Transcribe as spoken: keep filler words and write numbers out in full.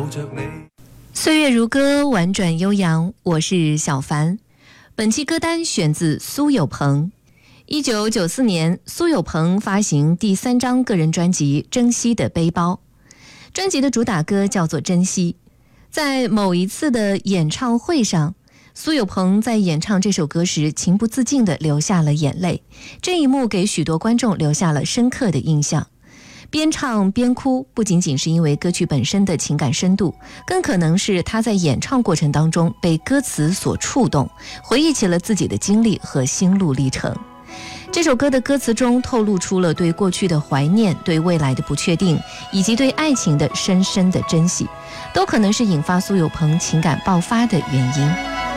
岁月如歌，婉转悠扬，我是小凡。本期歌单选自苏有朋。一九九四年，苏有朋发行第三张个人专辑《珍惜的背包》，专辑的主打歌叫做《珍惜》。在某一次的演唱会上，苏有朋在演唱这首歌时情不自禁地流下了眼泪，这一幕给许多观众留下了深刻的印象。边唱边哭，不仅仅是因为歌曲本身的情感深度，更可能是他在演唱过程当中被歌词所触动，回忆起了自己的经历和心路历程。这首歌的歌词中透露出了对过去的怀念，对未来的不确定，以及对爱情的深深的珍惜，都可能是引发苏有朋情感爆发的原因。